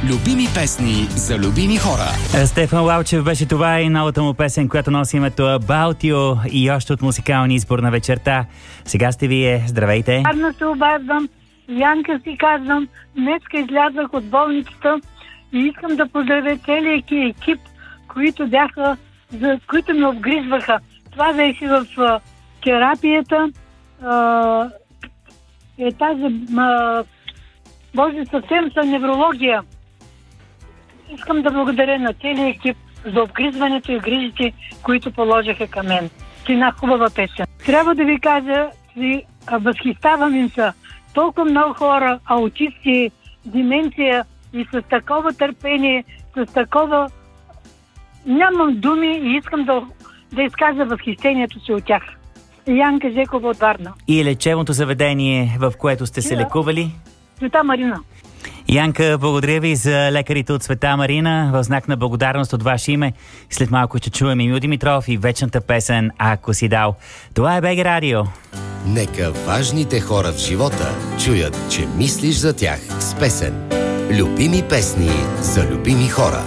Любими песни за любими хора. Стефан Лалчев беше това и новата му песен, която носи името About You, и още от музикалния избор на вечерта. Сега сте вие. Здравейте. Гарно се обаждам. Янка си казвам. Днеска излязах от болницата и искам да поздравя целия екип, които бяха, които ме обгрижваха. Това беше в терапията. Съвсем са неврология. Искам да благодаря на целия екип за обгризването и грижите, които положиха към мен. Една хубава песен. Трябва да ви кажа, възхищавам им се. Толкова много хора, аутисти, деменция и с такова търпение, с такова... Нямам думи и искам да изкажа възхищението си от тях. Янка Жекова от Варна. И лечебното заведение, в което сте се лекували? Света Марина. Янка, благодаря ви за лекарите от Света Марина. В знак на благодарност от ваше име. След малко ще чуем Емил Димитров и вечната песен "Ако си дал". Това е БГ Радио. Нека важните хора в живота чуят, че мислиш за тях с песен. Любими песни за любими хора.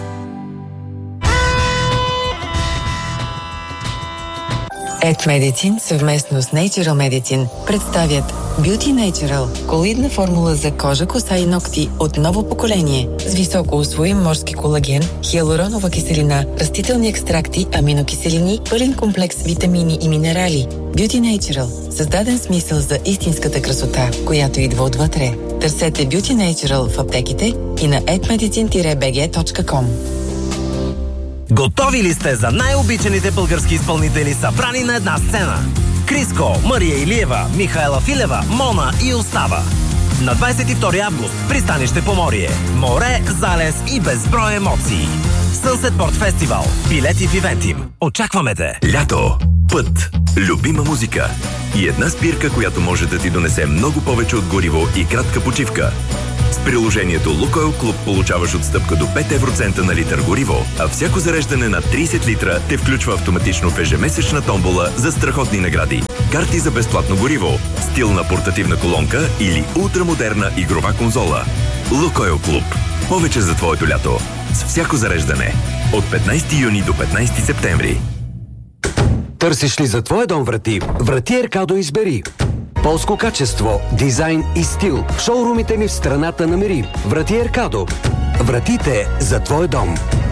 Медицин съвместно с Natural Medicine представят Beauty Natural – колоидна формула за кожа, коса и ногти от ново поколение с високо усвоим морски колаген, хиалуронова киселина, растителни екстракти, аминокиселини, пълен комплекс витамини и минерали. Beauty Natural – създаден смисъл за истинската красота, която идва отвътре. Търсете Beauty Natural в аптеките и на edmedicine-bg.com. Готови ли сте за най-обичаните български изпълнители, събрани на една сцена? Криско, Мария Илиева, Михаела Филева, Мона и Остава. На 22 август пристанище Поморие. Море, залез и безброй емоции. Sunset Port Festival. Билети в Ивентим. Очакваме те! Лято, път, любима музика и една спирка, която може да ти донесе много повече от гориво и кратка почивка. С приложението Лукойл Клуб получаваш отстъпка до 5 евроцента на литър гориво, а всяко зареждане на 30 литра те включва автоматично в ежемесечна томбола за страхотни награди. Карти за безплатно гориво, стилна портативна колонка или ултрамодерна игрова конзола. Лукойл Клуб. Повече за твоето лято. С всяко зареждане. От 15 юни до 15 септември. Търсиш ли за твоя дом врати? Врати Еркадо избери. Полско качество, дизайн и стил. В шоурумите ни в страната намери. Врати Еркадо. Вратите за твой дом.